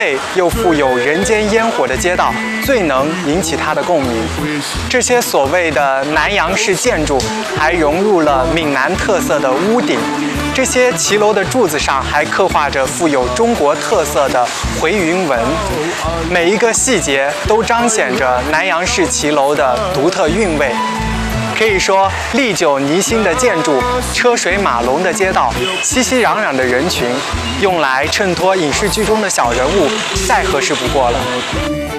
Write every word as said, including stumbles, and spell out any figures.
又富有人间烟火的街道，最能引起他的共鸣。这些所谓的南洋式建筑，还融入了闽南特色的屋顶。这些骑楼的柱子上还刻画着富有中国特色的回云纹，每一个细节都彰显着南洋式骑楼的独特韵味。可以说，历久弥新的建筑、车水马龙的街道、熙熙攘攘的人群，用来衬托影视剧中的小人物，再合适不过了。